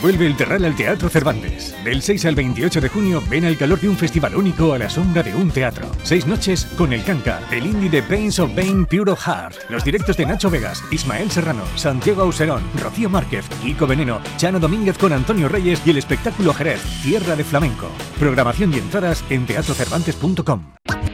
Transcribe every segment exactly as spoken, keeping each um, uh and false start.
Vuelve el Terral al Teatro Cervantes. Del seis al veintiocho de junio, ven al calor de un festival único a la sombra de un teatro. Seis noches con El Canca, el indie de Pains of Bane Pure of Heart, los directos de Nacho Vegas, Ismael Serrano, Santiago Auserón, Rocío Márquez, Kiko Veneno, Chano Domínguez con Antonio Reyes y el espectáculo Jerez, Tierra de Flamenco. Programación y entradas en teatro cervantes punto com.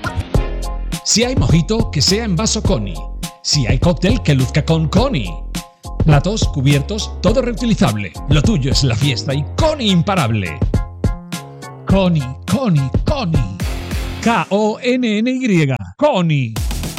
Si hay mojito, que sea en vaso Coni. Si hay cóctel, que luzca con Coni. Platos, cubiertos, todo reutilizable. Lo tuyo es la fiesta y Coni imparable. Coni, Coni, Coni. K O N N Y. Coni.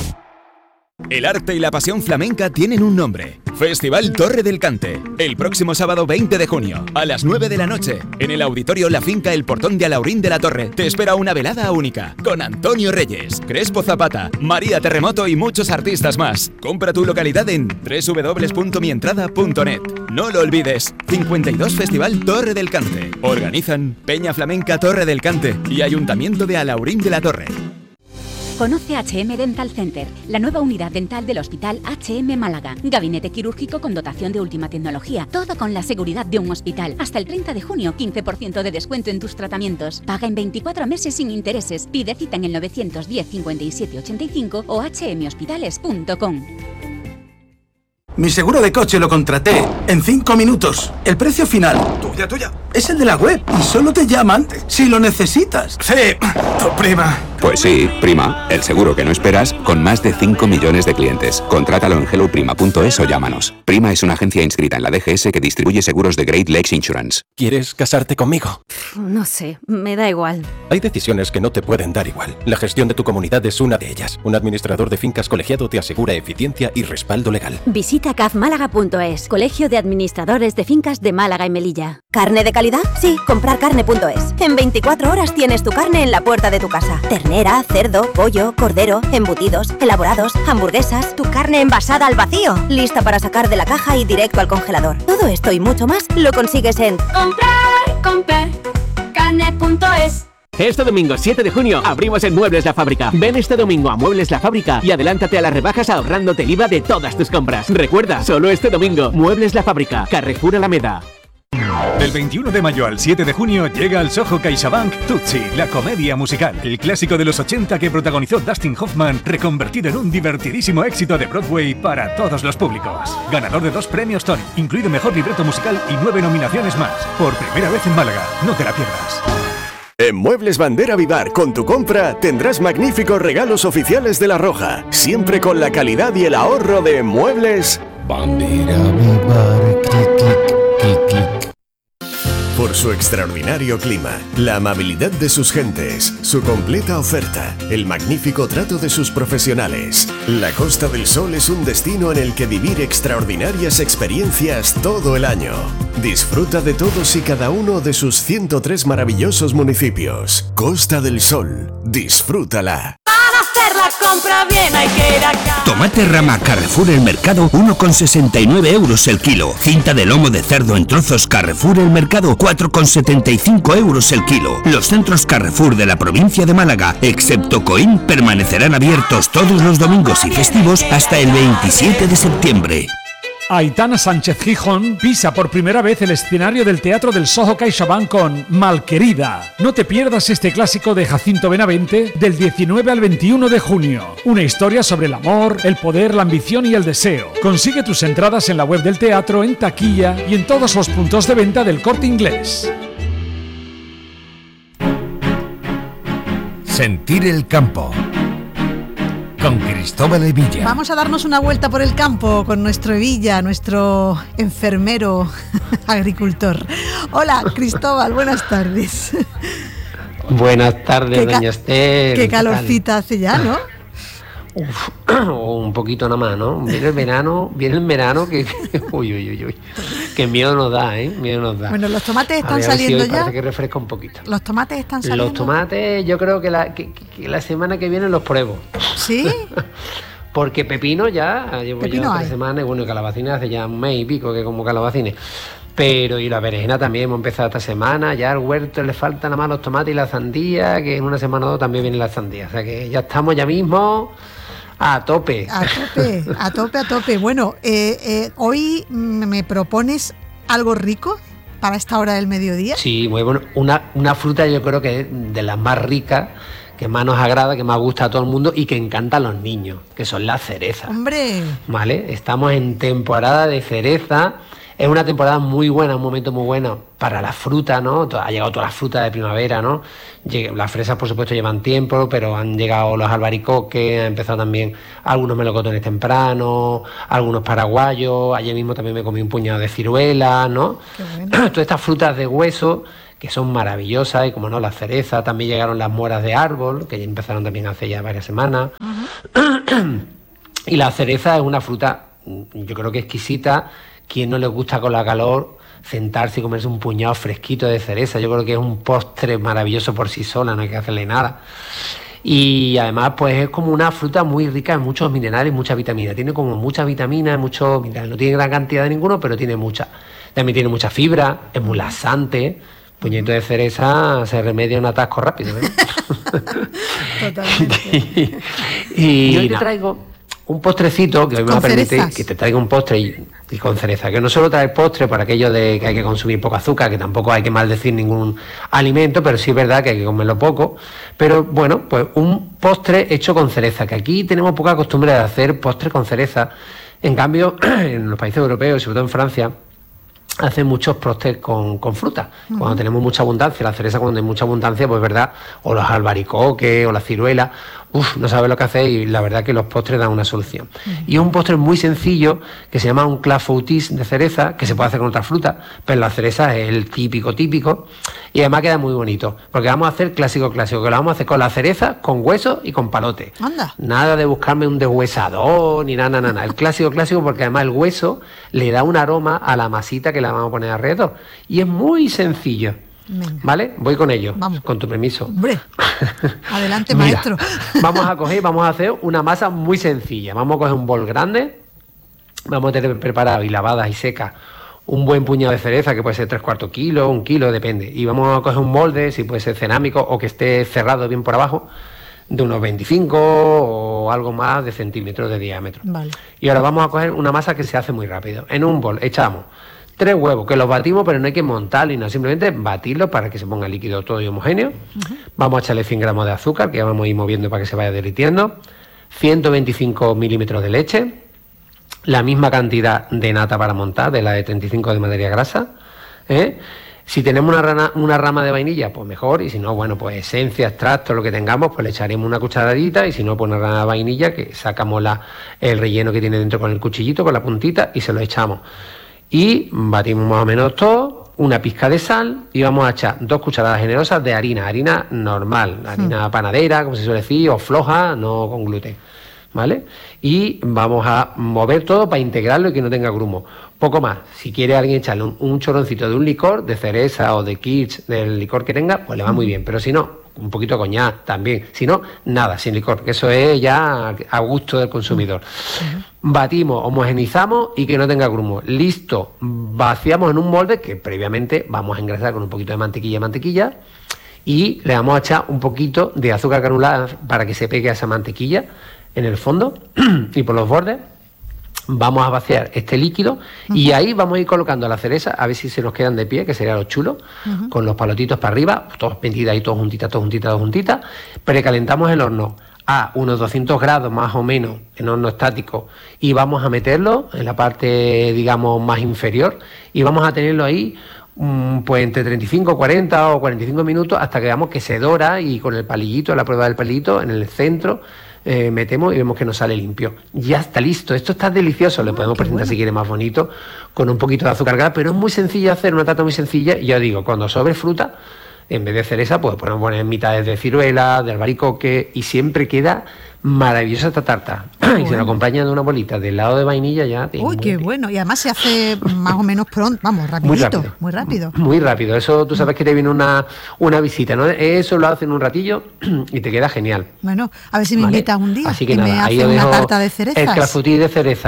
El arte y la pasión flamenca tienen un nombre. Festival Torre del Cante. El próximo sábado veinte de junio, a las nueve de la noche, en el Auditorio La Finca El Portón de Alaurín de la Torre, te espera una velada única, con Antonio Reyes, Crespo Zapata, María Terremoto y muchos artistas más. Compra tu localidad en doble u doble u doble u punto mi entrada punto net. No lo olvides, cincuenta y dos Festival Torre del Cante. Organizan Peña Flamenca Torre del Cante y Ayuntamiento de Alaurín de la Torre. Conoce H M Dental Center, la nueva unidad dental del Hospital H M Málaga. Gabinete quirúrgico con dotación de última tecnología. Todo con la seguridad de un hospital. Hasta el treinta de junio, quince por ciento de descuento en tus tratamientos. Paga en veinticuatro meses sin intereses. Pide cita en el nueve uno cero, cincuenta y siete ochenta y cinco o h m hospitales punto com. Mi seguro de coche lo contraté en cinco minutos. El precio final, tuya, tuya, es el de la web y solo te llaman si lo necesitas. Sí, tu prima. Pues sí, Prima, el seguro que no esperas con más de cinco millones de clientes. Contrátalo en hello prima punto es o llámanos. Prima es una agencia inscrita en la D G S que distribuye seguros de Great Lakes Insurance. ¿Quieres casarte conmigo? No sé, me da igual. Hay decisiones que no te pueden dar igual. La gestión de tu comunidad es una de ellas. Un administrador de fincas colegiado te asegura eficiencia y respaldo legal. Visita caf málaga punto es, Colegio de Administradores de Fincas de Málaga y Melilla. ¿Carne de calidad? Sí, comprar carne punto es. En veinticuatro horas tienes tu carne en la puerta de tu casa. Ternera, cerdo, pollo, cordero, embutidos, elaborados, hamburguesas, tu carne envasada al vacío, lista para sacar de la caja y directo al congelador. Todo esto y mucho más lo consigues en comprar, comprar, carne punto es. Este domingo siete de junio abrimos en Muebles La Fábrica. Ven este domingo a Muebles La Fábrica y adelántate a las rebajas ahorrándote el I V A de todas tus compras. Recuerda, solo este domingo, Muebles La Fábrica, Carrefour Alameda. Del veintiuno de mayo al siete de junio llega al Soho CaixaBank Tutsi, la comedia musical. El clásico de los ochenta que protagonizó Dustin Hoffman, reconvertido en un divertidísimo éxito de Broadway para todos los públicos. Ganador de dos premios Tony, incluido mejor libreto musical y nueve nominaciones más. Por primera vez en Málaga, no te la pierdas. En Muebles Bandera Vivar, con tu compra, tendrás magníficos regalos oficiales de La Roja. Siempre con la calidad y el ahorro de Muebles Bandera Vivar. Clic, clic, clic, clic. Por su extraordinario clima, la amabilidad de sus gentes, su completa oferta, el magnífico trato de sus profesionales. La Costa del Sol es un destino en el que vivir extraordinarias experiencias todo el año. Disfruta de todos y cada uno de sus ciento tres maravillosos municipios. Costa del Sol, disfrútala. La compra bien hay que ir acá. Tomate rama Carrefour El Mercado, uno con sesenta y nueve euros el kilo. Cinta de lomo de cerdo en trozos Carrefour El Mercado, cuatro con setenta y cinco euros el kilo. Los centros Carrefour de la provincia de Málaga, excepto Coín, permanecerán abiertos todos los domingos y festivos hasta el veintisiete de septiembre. Aitana Sánchez Gijón pisa por primera vez el escenario del Teatro del Soho CaixaBank con Malquerida. No te pierdas este clásico de Jacinto Benavente del diecinueve al veintiuno de junio. Una historia sobre el amor, el poder, la ambición y el deseo. Consigue tus entradas en la web del teatro, en taquilla y en todos los puntos de venta del Corte Inglés. Sentir el campo. Con Cristóbal Evilla. Vamos a darnos una vuelta por el campo con nuestro Evilla, nuestro enfermero agricultor. Hola, Cristóbal, buenas tardes. Buenas tardes, doña Esther. Qué calorcita hace ya, ¿no? Uf, un poquito nada más, ¿no? Viene el verano, viene el verano que, que uy, uy, uy, uy, que miedo nos da, ¿eh? Miedo nos da. Bueno, los tomates están a ver, saliendo si hoy ya. Parece que refresca un poquito. Los tomates están saliendo. Los tomates, yo creo que la, que, que la semana que viene los pruebo. ¿Sí? Porque pepino ya, llevo pepino ya tres hay. semanas, y bueno, calabacines hace ya un mes y pico que como calabacines. Pero y la berenjena también hemos empezado esta semana, ya al huerto le faltan nada más los tomates y la sandía, que en una semana o dos también viene la sandía. O sea que ya estamos ya mismo a tope. A tope, a tope, a tope. Bueno, eh, eh, hoy me propones algo rico. para esta hora del mediodía? Sí, muy bueno. Una, una fruta yo creo que es de las más ricas, que más nos agrada, que más gusta a todo el mundo y que encanta a los niños, que son las cerezas. ¡Hombre! ¿Vale? Estamos en temporada de cereza. Es una temporada muy buena, un momento muy bueno para la fruta, ¿no? Ha llegado toda la fruta de primavera, ¿no? Las fresas, por supuesto, llevan tiempo, pero han llegado los albaricoques, han empezado también algunos melocotones tempranos, algunos paraguayos. Ayer mismo también me comí un puñado de ciruelas, ¿no? Qué bueno. Todas estas frutas de hueso que son maravillosas, y como no, las cerezas, también llegaron las moras de árbol, que ya empezaron también hace ya varias semanas. Uh-huh. Y la cereza es una fruta, yo creo que exquisita. ¿Quién no le gusta con la calor sentarse y comerse un puñado fresquito de cereza? Yo creo que es un postre maravilloso por sí sola, no hay que hacerle nada. Y además, pues es como una fruta muy rica en muchos minerales y muchas vitaminas. Tiene como muchas vitaminas, muchos minerales. No tiene gran cantidad de ninguno, pero tiene mucha. También tiene mucha fibra, es muy laxante. Puñito de cereza se remedia un atasco rápido, ¿eh? Totalmente. y, y hoy te traigo un postrecito que hoy me va a permitir que te traiga un postre y, y con cereza, que no solo trae postre para aquello de que hay que consumir poco azúcar, que tampoco hay que maldecir ningún alimento, pero sí es verdad que hay que comerlo poco, pero bueno, pues un postre hecho con cereza, que aquí tenemos poca costumbre de hacer postres con cereza. En cambio, en los países europeos, sobre todo en Francia, hacen muchos postres con, con fruta. Uh-huh. Cuando tenemos mucha abundancia, la cereza cuando hay mucha abundancia, pues verdad, o los albaricoques o la ciruela, uff, no sabes lo que hacer, y la verdad que los postres dan una solución. Uh-huh. Y es un postre muy sencillo que se llama un clafoutis de cereza, que se puede hacer con otras frutas, pero la cereza es el típico típico, y además queda muy bonito, porque vamos a hacer clásico clásico, que lo vamos a hacer con la cereza, con hueso y con palote. Anda. Nada de buscarme un deshuesador ni nada, nada, nada. El clásico clásico, porque además el hueso le da un aroma a la masita que la vamos a poner alrededor, y es muy sencillo. Venga. ¿Vale? Voy con ello, vamos. Con tu permiso. Hombre, adelante, maestro. Mira, vamos a coger, vamos a hacer una masa muy sencilla. Vamos a coger un bol grande, vamos a tener preparado y lavadas y secas un buen puñado de cereza, que puede ser tres cuartos kilo, un kilo, depende. Y vamos a coger un molde, si puede ser cerámico o que esté cerrado bien por abajo, de unos veinticinco o algo más de centímetros de diámetro. Vale. Y ahora vamos a coger una masa que se hace muy rápido. En un bol echamos tres huevos, que los batimos, pero no hay que montarlos, y no, simplemente batirlos para que se ponga líquido todo y homogéneo. Uh-huh. Vamos a echarle cien gramos de azúcar, que ya vamos a ir moviendo para que se vaya derritiendo, ciento veinticinco milímetros de leche, la misma cantidad de nata para montar, de la de treinta y cinco de materia grasa, ¿eh? Si tenemos una, rana, una rama de vainilla, pues mejor, y si no, bueno, pues esencia, extracto, lo que tengamos, pues le echaremos una cucharadita, y si no, pues una rama de vainilla, que sacamos la, el relleno que tiene dentro con el cuchillito, con la puntita, y se lo echamos. Y batimos más o menos todo, una pizca de sal, y vamos a echar dos cucharadas generosas de harina, harina normal, harina panadera, como se suele decir, o floja, no con gluten, ¿vale? Y vamos a mover todo para integrarlo y que no tenga grumo. Poco más, si quiere alguien echarle un, un chorroncito de un licor, de cereza o de kirsch, del licor que tenga, pues le va muy bien, pero si no, un poquito de coñac también, si no, nada, sin licor, que eso es ya a gusto del consumidor. Uh-huh. Batimos, homogenizamos y que no tenga grumo. Listo, vaciamos en un molde que previamente vamos a engrasar con un poquito de mantequilla, mantequilla, y le vamos a echar un poquito de azúcar granulada para que se pegue a esa mantequilla en el fondo y por los bordes. Vamos a vaciar este líquido uh-huh. y ahí vamos a ir colocando la cereza, a ver si se nos quedan de pie, que sería lo chulo, uh-huh. con los palotitos para arriba, todos metidas ahí, todos juntitas, todos juntitas, todos juntitas. Precalentamos el horno a unos doscientos grados más o menos, en horno estático, y vamos a meterlo en la parte, digamos, más inferior, y vamos a tenerlo ahí um, pues entre treinta y cinco, cuarenta o cuarenta y cinco minutos, hasta que veamos que se dora, y con el palillito, la prueba del palillito, en el centro, Eh, metemos y vemos que nos sale limpio. Ya está listo, esto está delicioso. Le podemos presentar bueno. si quiere más bonito, con un poquito de azúcar gras, pero es muy sencillo hacer, una tarta muy sencilla. Y yo digo, cuando sobre fruta, en vez de cereza, pues podemos poner mitades de ciruela, de albaricoque, y siempre queda maravillosa esta tarta. Bueno. Y se lo acompaña de una bolita de helado de vainilla ya. Uy, qué bien. Bueno. Y además se hace más o menos pronto, vamos, rapidito, muy rápido. Muy rápido. Muy rápido. Eso tú sabes que te viene una, una visita, ¿no? Eso lo hacen un ratillo y te queda genial. Bueno, a ver si me ¿vale? invitas un día. Así que y nada, me ahí hace os una dejo tarta de cerezas. El clafoutis de cereza.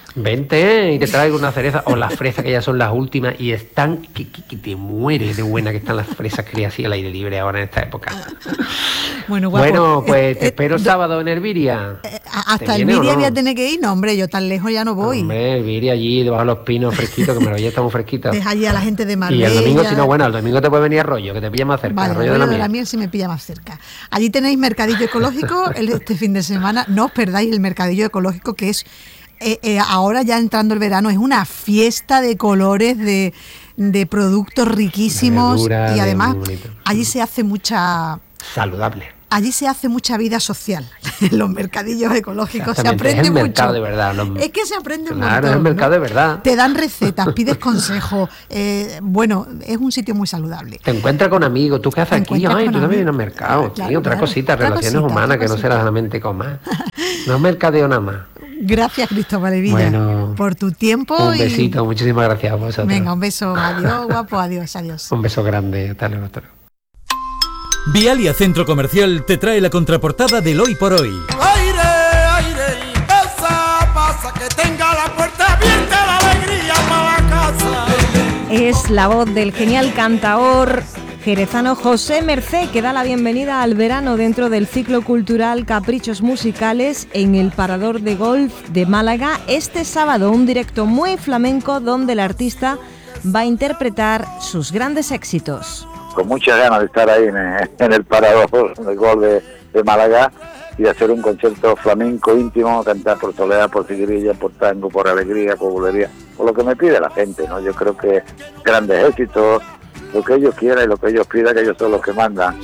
Vente y te traigo una cereza o las fresas que ya son las últimas y están que, que, que te mueres de buena que están las fresas que así al aire libre ahora en esta época. Bueno, guapo. Bueno, pues Eh, te eh, espero el do- sábado en Elviria. Hasta el viene o Miria no? voy a tener que ir. No, hombre, yo tan lejos ya no voy. Hombre, Elviria allí debajo de los pinos fresquitos, que me lo ya estamos fresquitos. Deja allí a la gente de Y Marbella. el domingo, si no, bueno, el domingo te puede venir Arroyo, que te pilla más cerca. Vale, Arroyo Arroyo de la de Miel. la Miel sí me pilla más cerca. Allí tenéis mercadillo ecológico el- este fin de semana. No os perdáis el mercadillo ecológico, que es eh, eh, ahora ya entrando el verano, es una fiesta de colores, de, de productos riquísimos. Verdura, y de además muy bonito. allí se hace mucha Saludable. allí se hace mucha vida social en los mercadillos ecológicos. Se Exactamente, aprende es el mucho. mercado de verdad. los- Es que se aprende un Claro, montón, es el mercado ¿no? de verdad. Te dan recetas, pides consejos. eh, bueno, es un sitio muy saludable. Te encuentras con amigos, tú qué haces aquí, encuentras ay, con tú también amigos. vienes al mercado, Claro, tío, otra claro, cosita, otra relaciones cosita, humanas, otra que no será solamente comer. No es mercadeo nada más. Gracias, Cristóbal Evilla, Bueno, por tu tiempo. Un y- besito, muchísimas gracias a vosotros. Venga, un beso. Adiós, guapo. Adiós, adiós. Un beso grande, hasta luego, hasta luego. Vialia Centro Comercial te trae la contraportada del Hoy por Hoy. Aire, aire, pasa, pasa, que tenga la puerta abierta, la alegría para la casa. Es la voz del genial cantaor jerezano José Mercé, que da la bienvenida al verano dentro del ciclo cultural Caprichos Musicales en el Parador de Golf de Málaga. Este sábado un directo muy flamenco donde el artista va a interpretar sus grandes éxitos. Con muchas ganas de estar ahí en, en el Parador de Golf de, de Málaga y de hacer un concierto flamenco íntimo, cantar por soledad, por figuerilla, por tango, por alegría, por bulería, por lo que me pide la gente, ¿no? Yo creo que grandes éxitos, lo que ellos quieran y lo que ellos pidan, que ellos son los que mandan.